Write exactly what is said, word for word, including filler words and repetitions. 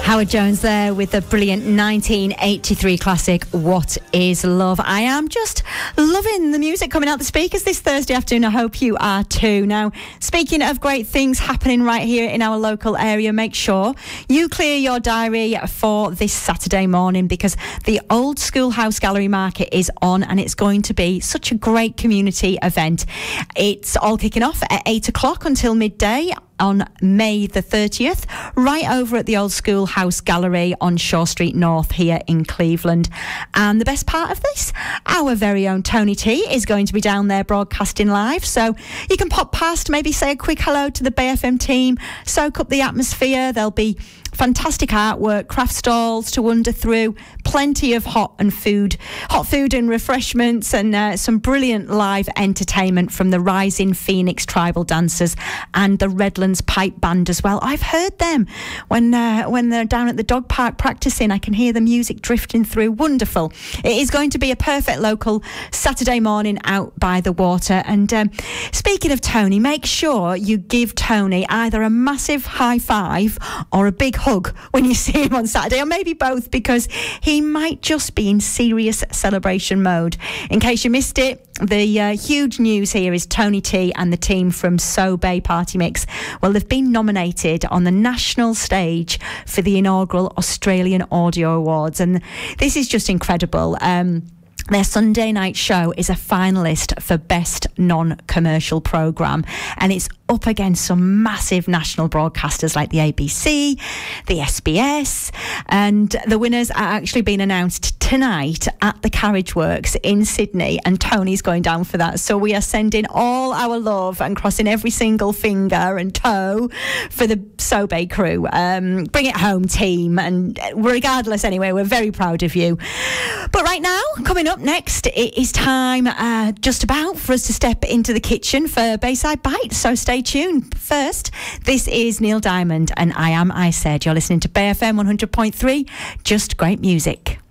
Howard Jones there with the brilliant nineteen eighty-three classic What Is Love. I am just loving the music coming out the speakers this Thursday afternoon. I hope you are too. Now, speaking of great things happening right here in our local area, make sure you clear your diary for this Saturday morning, because the Old Schoolhouse Gallery Market is on and it's going to be such a great community event. It's all kicking off at eight o'clock until midday on May the thirtieth, right over at the Old Schoolhouse Gallery on Shaw Street North here in Cleveland. And the best part of this, our very own Tony T is going to be down there broadcasting live, so you can pop past, maybe say a quick hello to the Bay F M team, soak up the atmosphere. There'll be fantastic artwork, craft stalls to wander through, plenty of hot and food, hot food and refreshments, and uh, some brilliant live entertainment from the Rising Phoenix Tribal Dancers and the Redlands Pipe Band as well. I've heard them when uh, when they're down at the dog park practicing. I can hear the music drifting through. Wonderful. It is going to be a perfect local Saturday morning out by the water. And um, speaking of Tony, make sure you give Tony either a massive high five or a big hug when you see him on Saturday, or maybe both, because he might just be in serious celebration mode. In case you missed it, the uh, huge news here is Tony T and the team from So Bay Party Mix, well, they've been nominated on the national stage for the inaugural Australian Audio Awards, and this is just incredible. Um, Their Sunday night show is a finalist for Best Non-Commercial Programme, and it's up against some massive national broadcasters like the A B C, the S B S, and the winners are actually being announced tonight at the Carriage Works in Sydney, and Tony's going down for that. So we are sending all our love and crossing every single finger and toe for the So Bay crew. Um, bring it home, team, and regardless anyway, we're very proud of you. But right now, coming up next, it is time uh, just about for us to step into the kitchen for Bayside Bites, so stay tuned. First, this is Neil Diamond and I Am I Said. You're listening to Bay F M one hundred point three, just great music.